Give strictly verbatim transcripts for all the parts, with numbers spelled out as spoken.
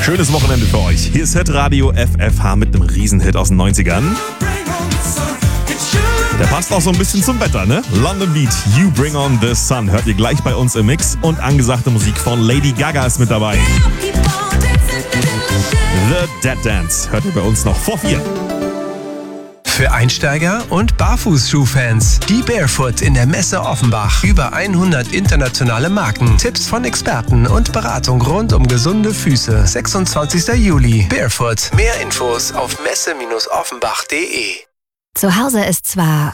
schönes Wochenende für euch. Hier ist Hitradio F F H mit einem Riesenhit aus den neunzigern. Der passt auch so ein bisschen zum Wetter, ne? London Beat, You Bring On The Sun, hört ihr gleich bei uns im Mix. Und angesagte Musik von Lady Gaga ist mit dabei. The Dead Dance hört ihr bei uns noch vor vier. Für Einsteiger und Barfußschuhfans. Die Barefoot in der Messe Offenbach. Über hundert internationale Marken, Tipps von Experten und Beratung rund um gesunde Füße. sechsundzwanzigster Juli. Barefoot. Mehr Infos auf messe offenbach punkt de. Zu Hause ist zwar...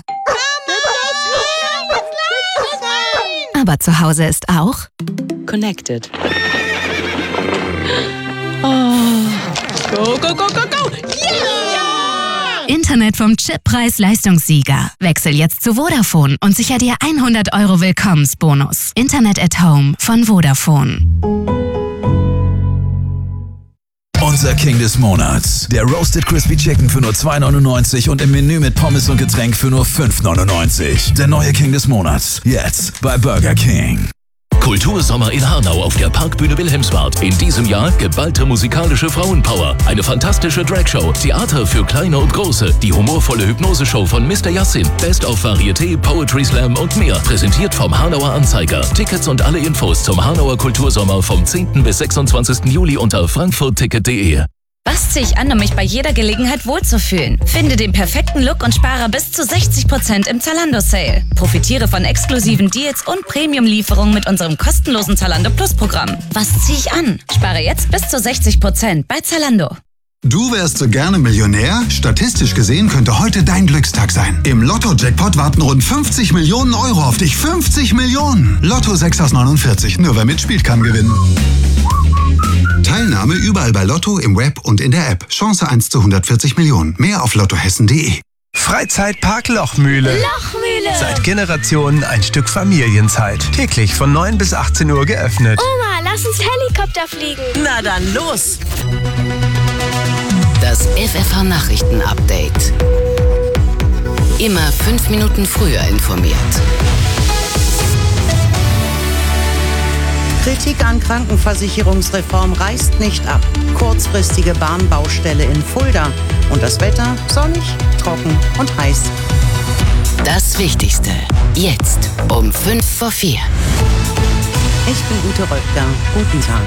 Aber zu Hause ist auch... Connected. Oh. Go, go, go, go, go! Yeah! Internet vom Chip-Preis-Leistungssieger. Wechsel jetzt zu Vodafone und sicher dir hundert Euro Willkommensbonus. Internet at Home von Vodafone. Unser King des Monats. Der Roasted Crispy Chicken für nur zwei neunundneunzig und im Menü mit Pommes und Getränk für nur fünf neunundneunzig. Der neue King des Monats. Jetzt bei Burger King. Kultursommer in Hanau auf der Parkbühne Wilhelmsbad. In diesem Jahr geballte musikalische Frauenpower, eine fantastische Dragshow, Theater für Kleine und Große, die humorvolle Hypnoseshow von Mister Yassin, Best of Varieté, Poetry Slam und mehr. Präsentiert vom Hanauer Anzeiger. Tickets und alle Infos zum Hanauer Kultursommer vom zehnten bis sechsundzwanzigsten Juli unter frankfurt ticket punkt de. Was ziehe ich an, um mich bei jeder Gelegenheit wohlzufühlen? Finde den perfekten Look und spare bis zu sechzig Prozent im Zalando-Sale. Profitiere von exklusiven Deals und Premium-Lieferungen mit unserem kostenlosen Zalando Plus-Programm. Was ziehe ich an? Spare jetzt bis zu sechzig Prozent bei Zalando. Du wärst so gerne Millionär? Statistisch gesehen könnte heute dein Glückstag sein. Im Lotto-Jackpot warten rund fünfzig Millionen Euro auf dich. fünfzig Millionen! Lotto sechs aus neunundvierzig. Nur wer mitspielt, kann gewinnen. Teilnahme überall bei Lotto, im Web und in der App. Chance eins zu hundertvierzig Millionen. Mehr auf lottohessen punkt de. Freizeitpark Lochmühle. Lochmühle! Seit Generationen ein Stück Familienzeit. Täglich von neun bis achtzehn Uhr geöffnet. Oma, lass uns Helikopter fliegen. Na dann los! Das F F H-Nachrichten-Update. Immer fünf Minuten früher informiert. Kritik an Krankenversicherungsreform reißt nicht ab. Kurzfristige Bahnbaustelle in Fulda. Und das Wetter sonnig, trocken und heiß. Das Wichtigste. Jetzt um fünf vor vier. Ich bin Ute Röttger. Guten Tag.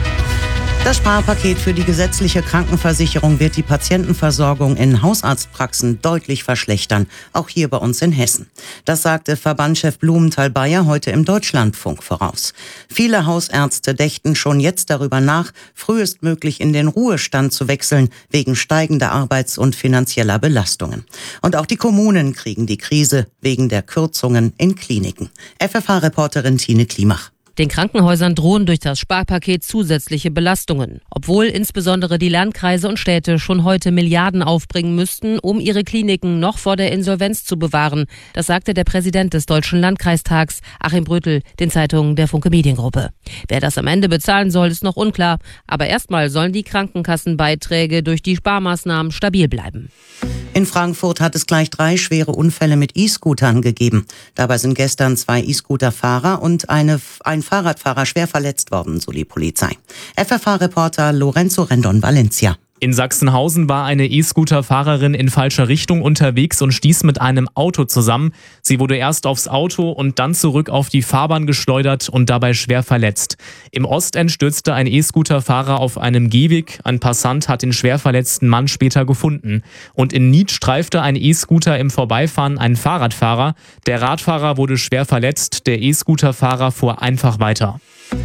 Das Sparpaket für die gesetzliche Krankenversicherung wird die Patientenversorgung in Hausarztpraxen deutlich verschlechtern, auch hier bei uns in Hessen. Das sagte Verbandschef Blumenthal-Bayer heute im Deutschlandfunk voraus. Viele Hausärzte dächten schon jetzt darüber nach, frühestmöglich in den Ruhestand zu wechseln, wegen steigender Arbeits- und finanzieller Belastungen. Und auch die Kommunen kriegen die Krise wegen der Kürzungen in Kliniken. F F H-Reporterin Tine Klimach. Den Krankenhäusern drohen durch das Sparpaket zusätzliche Belastungen. Obwohl insbesondere die Landkreise und Städte schon heute Milliarden aufbringen müssten, um ihre Kliniken noch vor der Insolvenz zu bewahren. Das sagte der Präsident des Deutschen Landkreistags, Achim Brötel, den Zeitungen der Funke Mediengruppe. Wer das am Ende bezahlen soll, ist noch unklar. Aber erstmal sollen die Krankenkassenbeiträge durch die Sparmaßnahmen stabil bleiben. In Frankfurt hat es gleich drei schwere Unfälle mit E-Scootern gegeben. Dabei sind gestern zwei E-Scooter-Fahrer und eine, ein Fahrradfahrer schwer verletzt worden, so die Polizei. F F H-Reporter Lorenzo Rendon-Valencia. In Sachsenhausen war eine E-Scooter-Fahrerin in falscher Richtung unterwegs und stieß mit einem Auto zusammen. Sie wurde erst aufs Auto und dann zurück auf die Fahrbahn geschleudert und dabei schwer verletzt. Im Ostend stürzte ein E-Scooter-Fahrer auf einem Gehweg. Ein Passant hat den schwer verletzten Mann später gefunden. Und in Nied streifte ein E-Scooter im Vorbeifahren einen Fahrradfahrer. Der Radfahrer wurde schwer verletzt, der E-Scooter-Fahrer fuhr einfach weiter.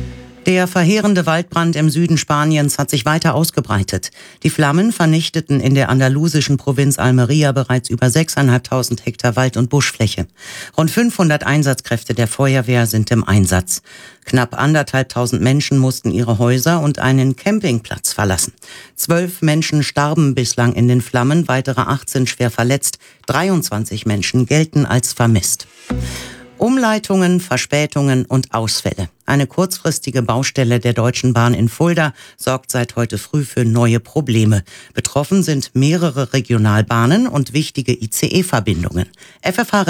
Der verheerende Waldbrand im Süden Spaniens hat sich weiter ausgebreitet. Die Flammen vernichteten in der andalusischen Provinz Almería bereits über sechstausendfünfhundert Hektar Wald- und Buschfläche. Rund fünfhundert Einsatzkräfte der Feuerwehr sind im Einsatz. Knapp anderthalbtausend Menschen mussten ihre Häuser und einen Campingplatz verlassen. Zwölf Menschen starben bislang in den Flammen, weitere achtzehn schwer verletzt. dreiundzwanzig Menschen gelten als vermisst. Umleitungen, Verspätungen und Ausfälle. Eine kurzfristige Baustelle der Deutschen Bahn in Fulda sorgt seit heute früh für neue Probleme. Betroffen sind mehrere Regionalbahnen und wichtige I C E-Verbindungen. F F H